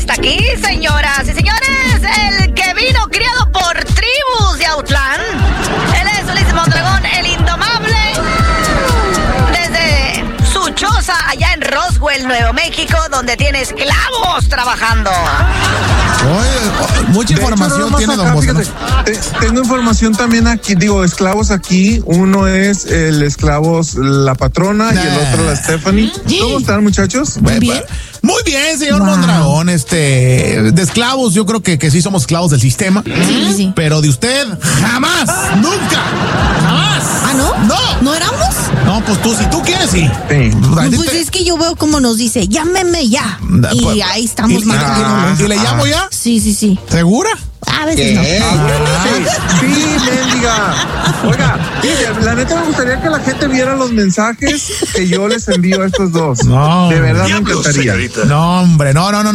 está aquí, señoras y señores, el que vino criado por tribus de Autlán. Él es Ulises Mondragón, el indomable, desde su choza allá en Roswell, Nuevo México, donde tiene esclavos trabajando. Oye, mucha información tiene don Bozo. Tengo información también aquí, esclavos aquí. Uno es el esclavos La Patrona y el otro la Stephanie. ¿Cómo están, muchachos? Muy bien. Muy bien, señor Mondragón. De esclavos, yo creo que sí somos esclavos del sistema. Sí. Pero de usted, jamás, nunca, jamás. ¿Ah, no? No. ¿No éramos? No, pues tú, si tú quieres, sí. Pues es que yo veo como nos dice, llámeme ya. Y ahí estamos marcando. ¿Y le llamo ya? Sí. ¿Segura? A veces no. Sí, mendiga. Oiga, la neta me gustaría que la gente viera los mensajes que yo les envío a estos dos. No. De verdad me encantaría. No, hombre,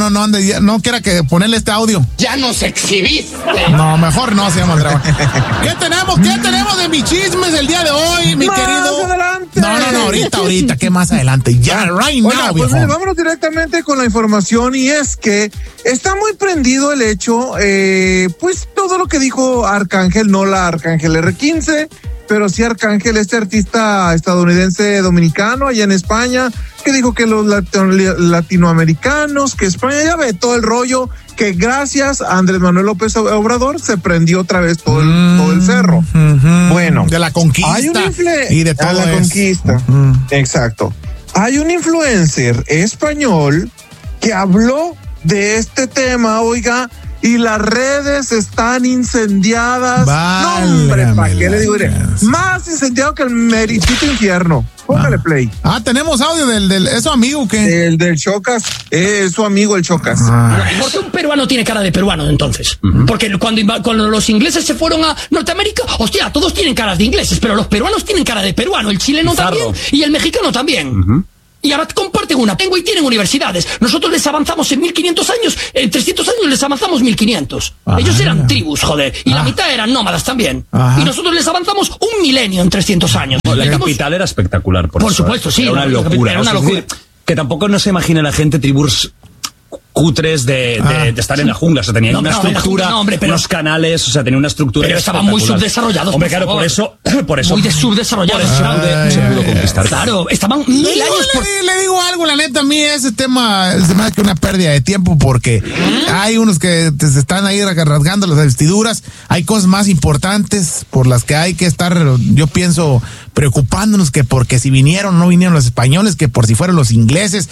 no quiera que ponerle este audio. Ya nos exhibiste. No, mejor no, señor Mondragón. ¿Qué tenemos de mis chismes el día de hoy, mi querido? Adelante. No, ahorita, ¿qué más adelante? Ya, right now, Oiga, viejo. pues vámonos directamente con la información, y es que está muy prendido el hecho, pues todo lo que dijo Arcángel, no la Arcángel R15, pero sí Arcángel, este artista estadounidense dominicano allá en España, que dijo que los latinoamericanos, que España, ya ve todo el rollo, que gracias a Andrés Manuel López Obrador se prendió otra vez todo el cerro. Bueno, de la conquista hay y de todo la conquista. Exacto. Hay un influencer español que habló de este tema, oiga, y las redes están incendiadas. No, hombre, ¿para qué le digo? Más incendiado que el meritito infierno. Póngale play. Tenemos audio ¿es su amigo que? El del Chocas, es su amigo el Chocas. ¿Por qué un peruano tiene cara de peruano entonces? Porque cuando los ingleses se fueron a Norteamérica, hostia, todos tienen caras de ingleses, pero los peruanos tienen cara de peruano, el chileno también y el mexicano también. Y ahora comparten una lengua y tienen universidades. Nosotros les avanzamos en 1500 años, en 300 años les avanzamos 1500. Ellos eran tribus, joder, y la mitad eran nómadas también. Y nosotros les avanzamos 1 milenio en 300 años. La capital era espectacular, por supuesto, sí. Era una locura. Era una locura. Que tampoco no se imagina la gente tribus cutres de estar en la jungla. O sea, tenía una estructura, unos canales, o sea, tenía una estructura. Pero estaban muy subdesarrollados. Hombre, claro, por eso. Muy subdesarrollados. Se pudo conquistar. Claro, estaban 1000 años. Le digo algo, la neta, a mí ese tema se me hace que una pérdida de tiempo, porque hay unos que se están ahí rasgando las vestiduras. Hay cosas más importantes por las que hay que estar, yo pienso, preocupándonos, que porque si vinieron o no vinieron los españoles, que por si fueron los ingleses.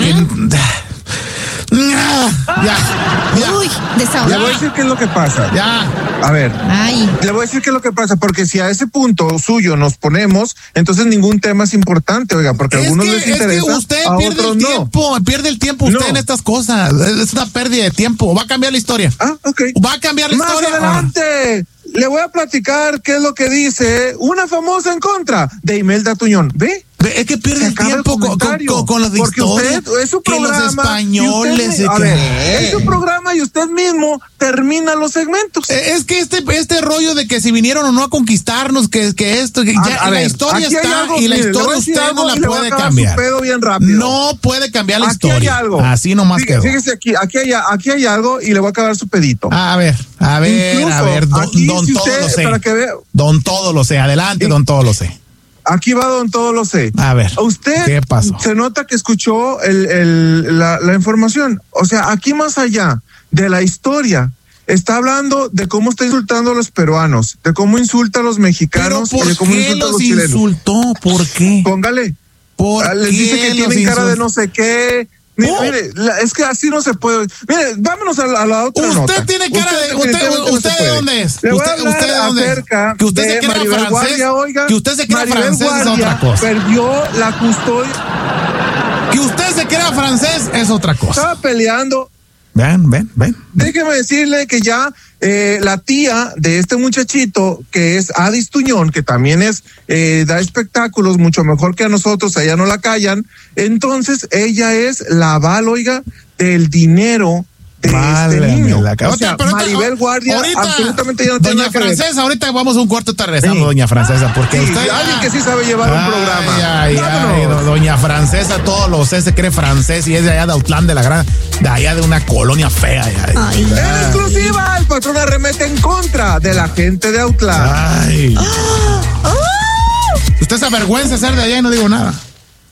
Ya. Uy, desahogado. Le voy a decir qué es lo que pasa. Ya. A ver. Le voy a decir qué es lo que pasa, porque si a ese punto suyo nos ponemos, entonces ningún tema es importante, oiga, porque a algunos les interesa, es que usted a pierde otros el tiempo, pierde el tiempo usted en estas cosas. Es una pérdida de tiempo. Va a cambiar la historia. Ok. Va a cambiar la historia. Más adelante le voy a platicar qué es lo que dice una famosa en contra de Imelda Tuñón. ¿Ve? Es que pierde el tiempo con los de porque historia. Usted es su programa, que los españoles. Es su programa y usted mismo termina los segmentos. Es que este rollo de que si vinieron o no a conquistarnos, que esto, que ya la historia está, y la historia usted no la puede cambiar. No puede cambiar la historia. Hay algo. Así nomás quedó. Fíjese aquí hay algo, y le voy a acabar su pedito. A ver, don Todo lo sé. Para que vea. Don Todo lo sé. Adelante, don Todo lo sé. Aquí va don Todo lo sé. A ver, usted ¿qué pasó? Se nota que escuchó la información. O sea, aquí más allá de la historia, está hablando de cómo está insultando a los peruanos, de cómo insulta a los mexicanos, y de cómo insulta a los chilenos. Insultó? ¿Por qué? Póngale. Les dice que tienen cara de no sé qué. Mire, es que así no se puede. Mire, vámonos a la otra nota. Usted tiene cara de... ¿Usted de dónde es? Le voy a hablar acerca que usted se crea Maribel francés. Guardia, oiga, que usted se crea Maribel francés Guardia es otra cosa. Perdió la custodia. Que usted se crea francés es otra cosa. Estaba peleando. Ven. Déjeme decirle que ya la tía de este muchachito, que es Adis Tuñón, que también da espectáculos mucho mejor que a nosotros, allá no la callan, entonces ella es la aval, oiga, del dinero de este niño. O sea, Maribel Guardia ahorita, absolutamente ya no tiene nada que ver. Doña Francesa, ahorita vamos a un cuarto, está regresando, doña Francesa, porque usted... Alguien que sí sabe llevar un programa. Ay, doña Francesa, todos los se cree francés y es de allá de Autlán, de allá de una colonia fea. En exclusiva, el patrón arremete en contra de la gente de Autlán. Usted se avergüenza de ser de allá y no digo nada.